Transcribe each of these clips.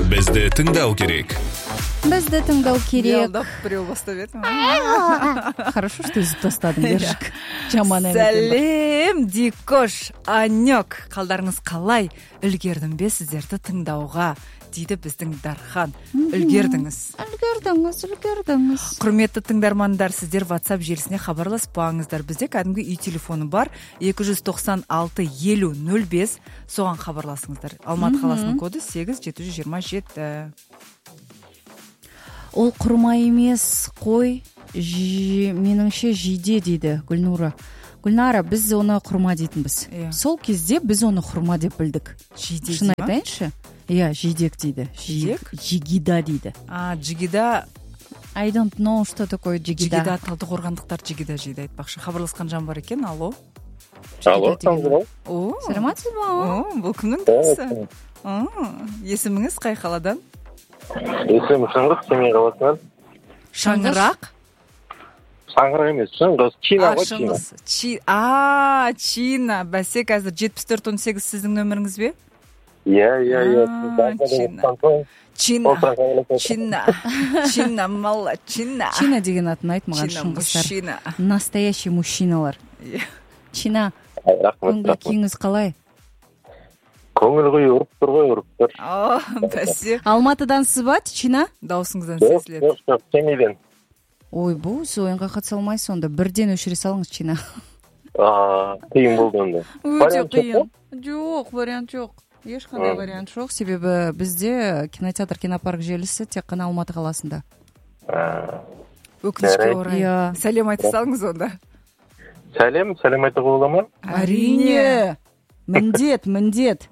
Бізді тыңдау керек. Бізді тыңдау керек. Ялдап біреу бастап еді. Хорошо, что үзіп тастадың, Ержик. Жаман ән екен. Сәлем, Дикош, Анек. Қалдарыңыз қалай? Үлгердім бе сіздерді тыңдауға? Дейді біздің Дархан. Үлгердіңіз. Үлгердіңіз. Құрметті тыңдармандар, сіздер WhatsApp желісіне хабарласпаңыздар. Бізде кәдімгі үй телефоны бар. 296-50-05. Соған хабарласыңыздар. Алматы қаласының коды 8727. Ол құрма емес, қой, меніңше жиде дейді Гүлнара. Гүлнара, біз оны құрма дейтінбіз. Сол кезде біз оны құрма деп білдік. Жиде шын айтайыншы? Иә, жидек дейді. Жидек? Жигида дейді. Жигида. I don't know, что такое жигида. Жигида, Талдықорғандықтар жигида жейді айтпақшы. Хабарласқан жан бар екен, алло. Алло, Саламатсыз ба? Бұл кімнің дауысы? Есіміңіз қай қаладан? Есімім Шыңғыс, Семей қаласынан. Шаңырақ? Шаңырақ емес, Шыңғыс, Чина ғой, Чина. Чина. Бәсе, қазір 74-18 сіздің нөміріңіз бе? Иә. Чина, мала, Чина. Чина деген атын айт маған шыңғыстар. Настоящий мужчиналар. Чина, көңіл күйіңіз қалай? Көңіл күй ұрып тұр. Бәсе. Алматыдансыз ба, Чина? Дауысыңыздан сезіледі. Жоқ, Семейден. Ой, бұл ойынға қатыса алмайсыз онда. Бірден өшіре салыңыз, Чина. Қиын болды онда. Өте қиын. Жоқ, вариант жоқ. Ешқандай вариант жоқ, себебі бізде кинотеатр, кинопарк желісі тек қана Алматы қаласында. Өкінішке орай. Сәлем айта салыңыз онда. Сәлем айта қойыла ма? Әрине. Міндет.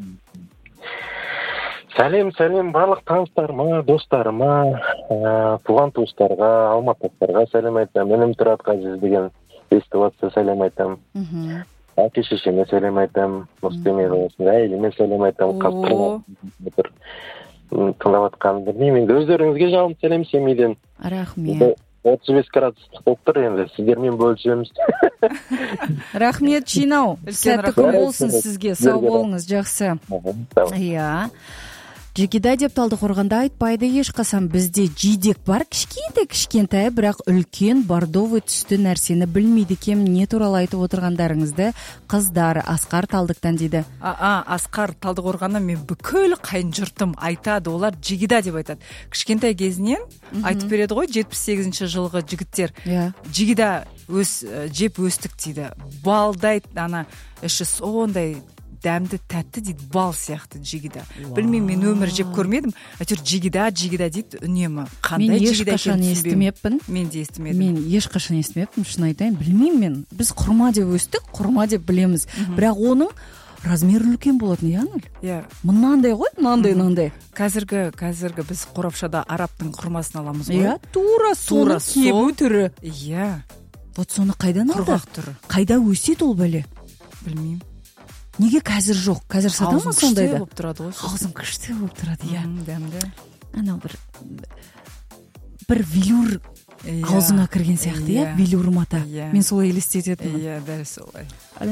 Сәлем барлық таныстарыма, достарыма, туған туыстарға, алматылықтарға сәлем айтам. Інім Тұрат Ғазиз деген естіп жатса сәлем айтам. Әке-шешеме сәлем айтам. Семей қаласында әйеліме сәлем айтам. Тыңдап жатқан. Білмеймін, өздеріңізге жалынды сәлем Семейден. Рахмет. 35 градустық болып тұр енді, сіздермен бөлісеміз. Рахмет, Чинау. Сәтті күн болсын сізге, сау болыңыз, жақсы. Иә. Жигида деп Талдықорғанда айтпайды ешқасан. Бізде жидек бар, кішкентай, бірақ үлкен бордовый түсті нәрсені білмейді кем. Не туралы айтып отырғандарыңызды қыздар Асқар Талдықтан дейді. Асқар Талдықорғаннан мен бүкіл қайын жұртым айтады, олар жигида деп айтады. Кішкентай кезінен айтып береді ғой, 78 жылғы жігіттер. Жигида жеп өстік дейді. Балдайды, іші сондай дәмді тәтті дейді, бал сияқты жигида. Білмеймін, мен өмір жеп көрмедім. Әйтеуір жигида дейді үнемі. Қандай жигида екенін естімеппін. Мен де естімедім. Мен ешқашан естімеппін, шын айтайын. Білмеймін мен. Біз құрма деп өстік, құрма деп білеміз. Бірақ оның размері үлкен болатын, яғни. Мынандай ғой, мынандай. Қазіргі біз қорапшада арабтың құрмасын аламыз ғой. Иә, тура соны кебу түрі. Иә. Вот соны қайдан алды? Құрғақ түрі. Қайда өсет ол бәле? Білмеймін. Неге қазір жоқ? Қазір сата ма сондайды? Аузың күшті болып тұрады ғой. Аузың күшті болып тұрады, иә. Дәмді. Анау бір велюр аузыңа кірген сияқты, иә? Велюр мата. Мен солай елестететінмін. Иә, дәл солай.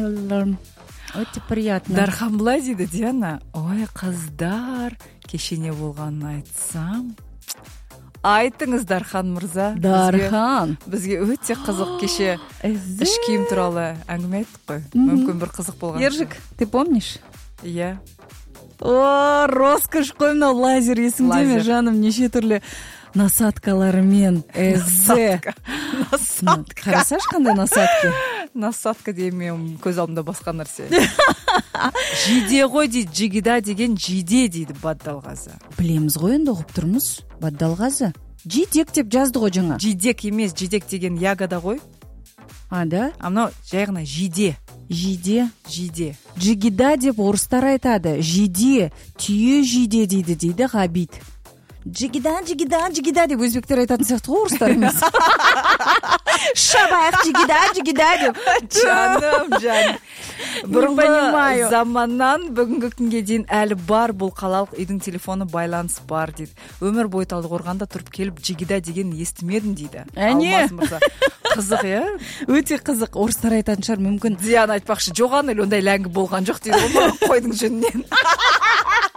Өте приятно. Дархан былай дейді, Диана. Ой, қыздар, кеше не болғанын айтсам. Айтыңыз, Дархан мырза. Дархан. Бізге өте қызық кеше іш киім туралы әңгіме айттық қой. Мүмкін бір қызық болған. Ержик, ты помнишь? Иә. О, роскошь қой, мынау лазер есіңде ме, жаным, неше түрлі насадкаларымен. Насадка. Қарасаш қандай насадка? Насадка деймін, көз алдымда басқа нәрсе. Жиде ғой дейді, жигида деген жиде дейді Баддалғазы. Білеміз ғой, енді оқып тұрмыз. Баддалғазы. Жидек деп жазды ғой жаңа. Жидек емес, жидек деген ягода ғой. Да? Мынау жай ғана жиде. Жиде. Жигида деп орыстар айтады. Жиде, түйе жиде дейді Ғабит. Жигида деп өзбектер айтатын сияқты ғой, орыстар емес. Шабақ жигида деп. Жаным. Бұрынғы заманнан бүгінгі күнге дейін әлі бар бұл қалалық үйдің телефоны байланыс бар дейді. Өмір бойы Талдықорғанда тұрып келіп жигида деген естімедім дейді. Әне? Қызық, иә? Өте қызық. Орыстар айтатын шығар, мүмкін. Диана айтпақшы, жоған ондай ләңгі болған жоқ дейді. Оны қойдың жөнінен.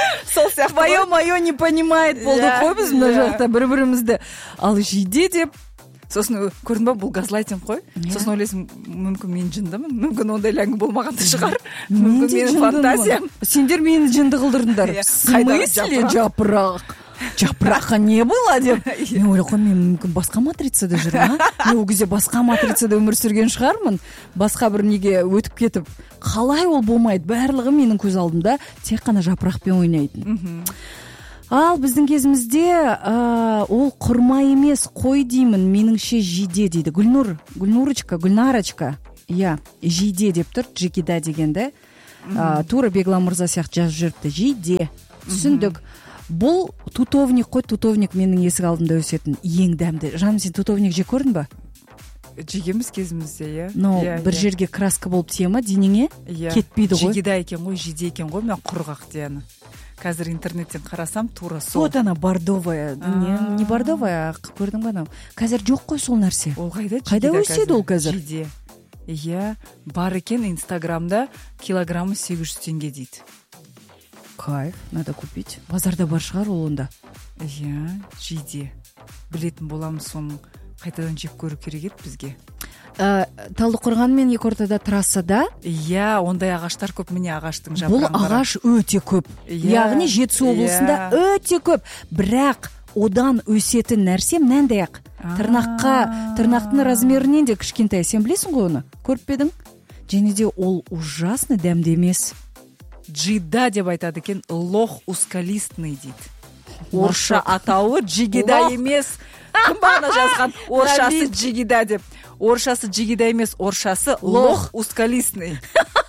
сол сияқты твое мое не понимает болдық қой біз мына жақта бір бірімізді ал жиде деп. Сосын көрдің ба, бұл газлайтинг қой. Сосын ойлайсың, мүмкін мен жындымын, мүмкін ондай ләңгі болмаған да шығар, мүмкін менің фантазиям. Сендер мені жынды қылдырдыңдар. В смысле жапыраққа не было деп. Мен ойлап қоймын, мен мүмкін басқа матрицада жүрмін, мен ол кезде басқа матрицада өмір сүрген шығармын, басқа бір неге өтіп кетіп, қалай ол болмайды, барлығы менің көз алдымда тек қана жапырақпен ойнайтын. Ал біздің кезімізде ол құрма емес қой деймін, меніңше жиде дейді. Гүлнарочка, иә, жиде деп тұр, жигида дегенді. Тура Беглан мырза сияқты жазып жүріпті, жиде. Түсіндік. Бұл тутовник қой, тутовник менің есік алдымда өсетін ең дәмді. Жаным, сен тутовник жек көрдің ба? Жегеміз кезімізде, иә. Но бір жерге краска болып тие ма, денеңе кетпейді ғой. Жигида екен ғой, жиде екен ғой, мен құрғақ дейін. Қазір интернеттен қарасам, тура сол. Вот она, бордовая. Не бордовая, көрдің ба анау? Қазір жоқ қой сол нәрсе. Ол қайда? Қайда өседі ол қазір? Жиде. Иә, бар екен Инстаграмда килограммы 800 теңге дейді. Кайф, надо купить. Базарда бар шығар ол онда. Иә, жиде. Білетін боламыз, соның қайтадан жеп көру керек еді бізге. Талдықорған мен Екортада трассада. Иә, ондай ағаштар көп, міне ағаштың жапырақтары. Бұл ағаш өте көп. Яғни Жетісу облысында өте көп. Бірақ одан өсетін нәрсе мынандай ақ. Тырнақтың размерінен де кішкентай. Сен білесің ғой оны? Көріп пе едің? Және де ол ужасно дәмді емес. Джида деп айтады екен, лох узколистный дейді. Орысша атауы жигида емес. Кім бағана жазған? Орысшасы жигида деп. Орысшасы жигида емес, орысшасы лох узколистный.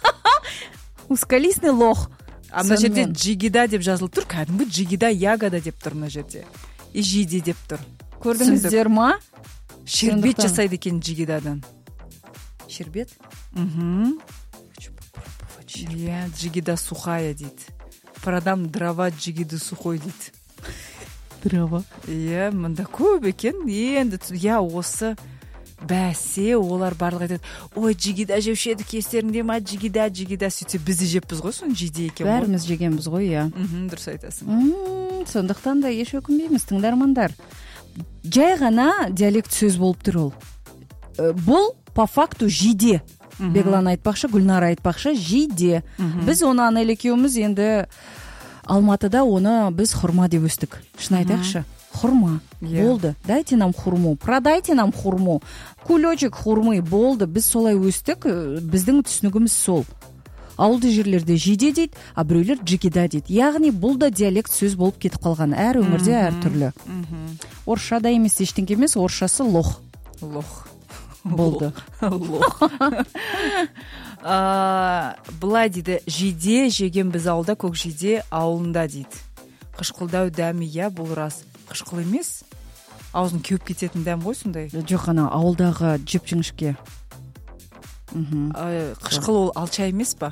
Узколистный лох. Мына жерде жигида деп жазылып тұр, кәдімгі жигида ягода деп тұр мына жерде. И жиде деп тұр. Көрдіңіздер ма? Шербет жасайды екен жигидадан. Шербет? Иә, жигида сухая дейді. Продам дрова жигиды сухой дейді. Дрова? Иә, мында көп екен. Енді, иә, осы бәсе, олар барлық айтады, ой, жигида жеуші еді кестерінде ма, жигида, сөйтсе бізді жеппіз ғой, соны жиде екен ғой. Бәріміз жегенбіз ғой, иә. Дұрыс айтасың. Сондықтан да еш өкінбейміз, тыңдармандар. Жай ғана диалект сөз болып тұр ол. Бұл по факту жиде. Беглан айтпақшы, Гүлнара айтпақшы, жиде. Біз оны Анель екеуміз енді Алматыда оны біз хұрма деп өстік. Шын айтақшы. Хурма. Болды. Дайте нам хурму. Продайте нам хурму. Кулечек хурмы. Болды. Біз солай өстік. Біздің түсінігіміз сол. Ауылды жерлерде жиде дейді, а біреулер жигида дейді. Яғни бұл да диалект сөз болып кетіп қалған. Әр өңірде әр түрлі. Орысша да емес, ештеңке емес. Орысшасы лох. Лох. Болды. Лох. Бұлай дейді, жиде жеген біз ауылда, көк жиде ауылында дейді. Қышқылдау дәмі, иә, бұл рас. Қышқыл емес, аузын кеуіп кететін дәм ғой сондай. Жоқ, ана ауылдағы жіп-жіңішке. Қышқыл ол алча емес па?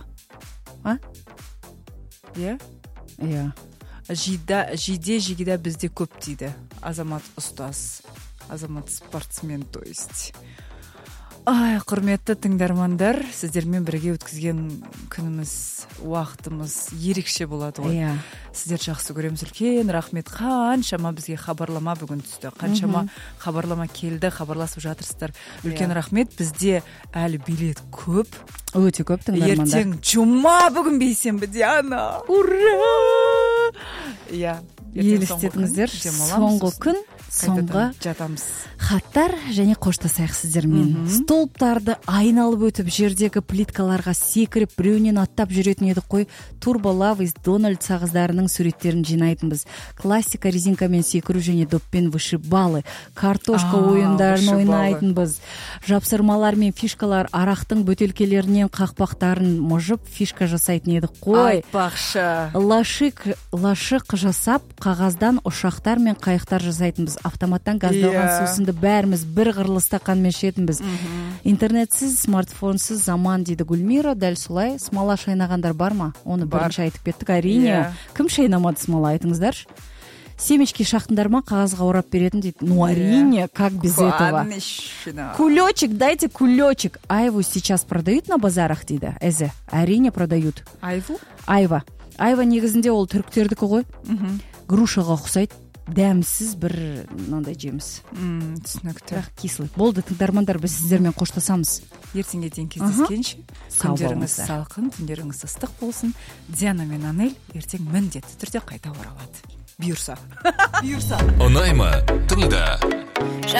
Иә? Иә. Жиде жигида бізде көп дейді. Азамат ұстаз, азамат спортсмен, то есть. Құрметті тыңдармандар, сіздермен бірге өткізген күніміз, уақытымыз ерекше болады ғой. Сіздер жақсы көреміз, үлкен рахмет. Қаншама бізге хабарлама бүгін түсті, қаншама хабарлама келді, хабарласып жатырсыздар. Үлкен рахмет. Бізде әлі билет көп. Өте көп, тыңдармандар. Ертең жұма, бүгін бейсенбі, Диана. Ура! Иә. Елестетіңіздер, соңғы күн, соңғы жатамыз. Хаттар және қоштасайық сіздермен. Столыптарды айналып өтіп, жердегі плиткаларға секіріп, біреуінен аттап жүретін едік қой. Турболав из Дональд сағыздарының суреттерін жинайтынбыз. Классика резинкамен секіру және доппен вышибалы. Картошка ойындарын ойнайтынбыз. Жапсырмалар мен фишкалар арақтың бөтелкелерінен қақпақтарын мұжып, фишка жасайтын едік қой. Айтпақшы. Лашық жасап, қағаздан ұшақтар мен қайықтар жасайтынбыз. Автоматтан газдалған сусынды бәріміз бір қырлы стақанмен ішетінбіз. Интернетсіз, смартфонсыз заман дейді Гүлмира. Дәл солай. Смола шайнағандар бар ма? Оны бірінші айтып кеттік. Әрине. Кім шайнамады смола, айтыңыздаршы. Семечки шақтыңдар ма, қағазға орап беретін дейді. Ну, әрине, как без этого? Кулечек, дайте кулечек. Айву сейчас продают на базарах дейді. Әрине продают. Айву? Айва. айва негізінде ол түріктердікі ғой. Грушаға ұқсайды, дәмсіз бір мынандай жеміс. Түсінікті. Бірақ кислый. Болды, тыңдармандар, біз сіздермен қоштасамыз. Ертеңге дейін кездескенше. Күндеріңіз салқын, түндеріңіз ыстық болсын. Диана мен Анель ертең міндетті түрде қайта оралады. Бұйырса. Ұнай ма? Тыңда.